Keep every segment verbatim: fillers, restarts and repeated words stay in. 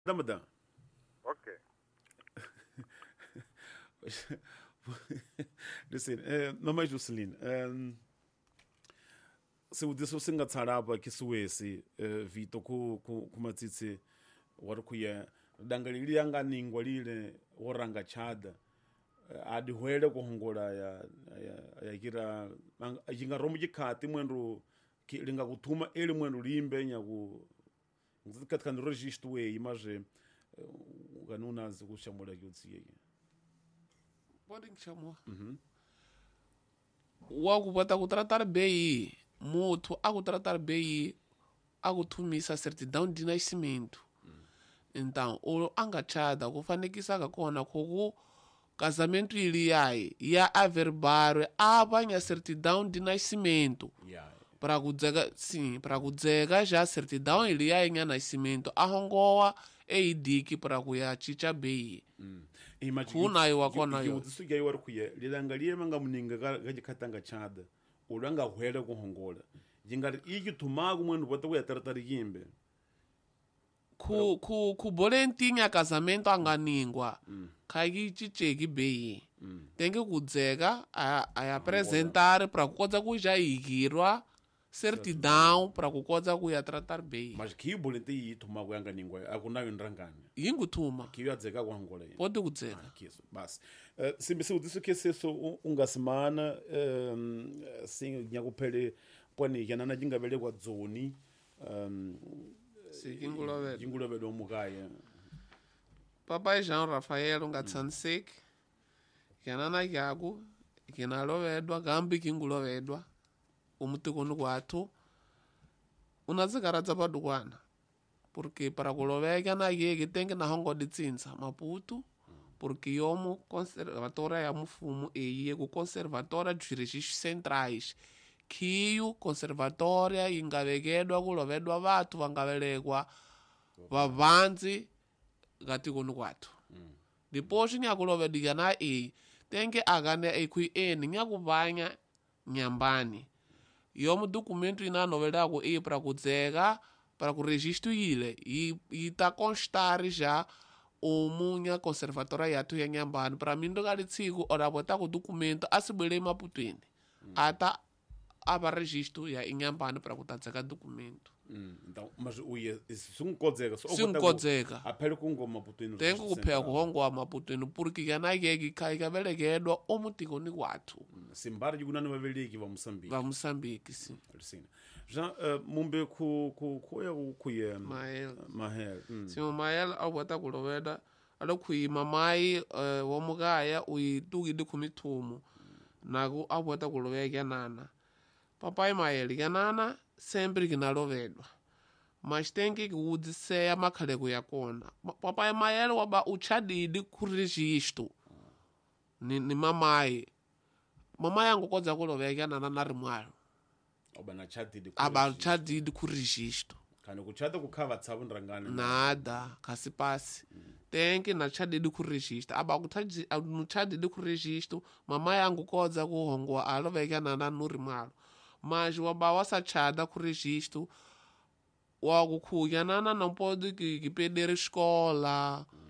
Dama Ok. Listen, uh, Mama Jocelyn, um, se o disso você ngatsaraba que suesi uh, vito ku ku kumatsitsi war ku ya dangalili yanga ningwa lile waranga chada uh, adi hwele ku hongola ya ya, ya kira yinga romu jikati mwendo ki linga kutuma ele mwendo limbe nya ku katika registro we imaje uh, ganuna zikushamula yotsi pode chamar. Mhm. O pode ku tratar bem, muito, a tratar bem, a tumisa certidão de nascimento. Então, o angachada, o fanekisa kona kogu casamento ili ai, ia averbário, a banha certidão de nascimento. Yeah. Para kuzega, sim, para kuzega já certidão ili ai nya nascimento, a hongoa e idiki para kuya chicha bei. Kuna yo wakona yo. Yo suga yo warkuye lilangalie manga muninga gaje katanga chada ulanga hwele ku hongola jingar igi tumagu mwenu bota ku yataratari yimbe ku ku ku bolentinha casamento anganingwa mm. Kagi chicheki bei mm. Tem que kudzeka a, a apresentar para kukodza kuja igirwa certidão para kukodza kuya tratar bei. Mas que bolente yi tumagu yanga ningwa akunayo ndrangani yingu tuma que yo adzeka ku hongola yi pode kudzeka ah, kiso bas uh, simbe se udiso que se so unga semana um, sim nyakupele pone yanana jingabele kwa dzoni um, Singulovelo. Singulovelo mukaya. Papai Jean Rafael ungatsansek. Yanana yagu. Kinalovedwa gambi kingulovedwa. Umutikonu kwatu. Unazikaradza padukwana. Porque para kuloveka na yeke tenge na hongo ditsinsa Maputo. Porque yomo conservatória ya mufumu eye ku conservatória dos registros centrais. Kiyu conservatória ingavekedwa kulovedwa vatu vangavelekwa vavanzi katikoni kwathu mm. Depois nyakulovedika na e tenge akane ekui eni nyakuvanya nyambani yomu documento inanovelako e para kudzeka para ku registro ile ita constar já omunha conservatória yathu ya nyambani para mim ndokali tsiku orapota ku documento asibwele Maputweni mm. Ata aba registro ya inyambani para kutatseka documento. Mm, então, mas o ia sunkodzeka so sunkodzeka apele kungo Maputweni tengo kupheka kuhongo wa Maputweni porque kana yeki kai kavelekedwa omutikoni kwathu mm, simbara jikunani vaveleki va Moçambique va Moçambique sim sim já uh, mumbe ku ku ku ya ku ya Mael Mael mm. sim Mael awata kuloveda alo kui mamai uh, wa mugaya uitugi de kumitumu mm. Naku awata kuloveka nana papai Mael yanana sempre kinalovedwa mas tem que kudziseya makhaleko ya kona papai Mael waba uchadidi ku registro ni, ni mamai mamai angokodza kuloveka nana na rimwalo obana chadidi aba chadidi ku registro kana kuchata kukhava tsavu ndrangani nada kasi pasi mm. Tem que na chadidi ku registro aba kutaji no chadidi ku registro mamai angokodza kuhongwa aloveka nana no rimwalo mas waba wasachada ku registro wago kuyanana não pode que, que perder escola mm.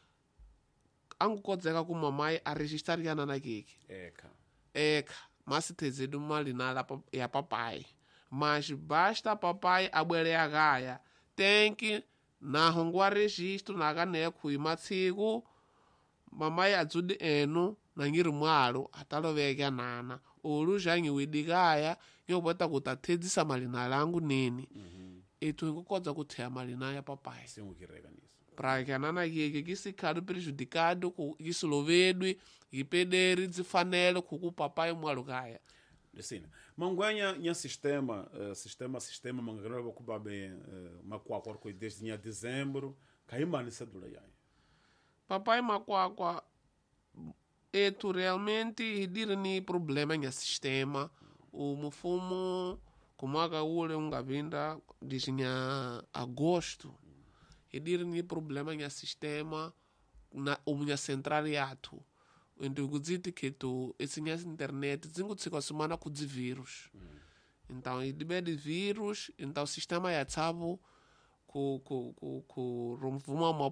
Angokodzeka ku mamai a registrar yanana keke eka eka mas tezedu malinala ya papai mas basta papai abwere agaya tem que na hongwa registro na kane kui matsiku mamai adzudi eno na ngiri mwalo ataloveka nana olu jangi widikaya yobota kutatedzisa malina langu neni mm -hmm. Etu ngokodza kutheya malina ya papai singukireka niso para que nana yeke kisikado prejudicado ku kisilovedwe kipederi dzifanele ku papai mwalo kaya Sim. Mangwanya nya sistema uh, sistema sistema mangana bakubabe uh, makwakwa ko desde nya dezembro kaimani sadula yai papai makwakwa etu realmente hidirni problema nya sistema o mufumo kumaka ule ungavinda disnya agosto hidirni problema nya sistema na umnya centraliatu ende kudziti keto esinya internet dzingutsika semana kudzi vírus mm. Então idibedi vírus então sistema ya tsavo ku ku ku ku rumvuma